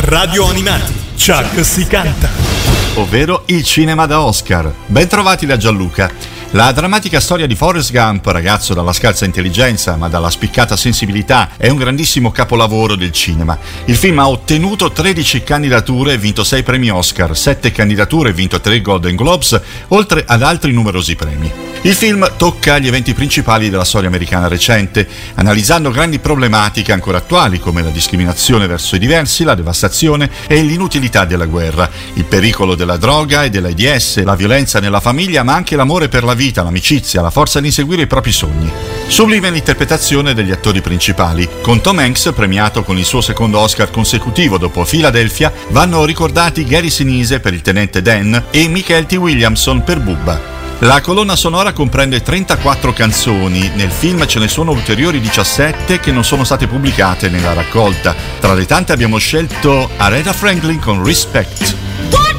Radio Animati, Chuck si canta. Ovvero il cinema da Oscar. Ben trovati da Gianluca. La drammatica storia di Forrest Gump, ragazzo dalla scarsa intelligenza ma dalla spiccata sensibilità, è un grandissimo capolavoro del cinema. Il film ha ottenuto 13 candidature e vinto 6 premi Oscar, 7 candidature e vinto 3 Golden Globes, oltre ad altri numerosi premi. Il film tocca gli eventi principali della storia americana recente, analizzando grandi problematiche ancora attuali come la discriminazione verso i diversi, la devastazione e l'inutilità della guerra, il pericolo della droga e dell'AIDS, la violenza nella famiglia ma anche l'amore per la vita, l'amicizia, la forza di inseguire i propri sogni. Sublime l'interpretazione degli attori principali. Con Tom Hanks, premiato con il suo secondo Oscar consecutivo dopo Philadelphia, vanno ricordati Gary Sinise per il tenente Dan e Michael T. Williamson per Bubba. La colonna sonora comprende 34 canzoni, nel film ce ne sono ulteriori 17 che non sono state pubblicate nella raccolta. Tra le tante abbiamo scelto Aretha Franklin con Respect.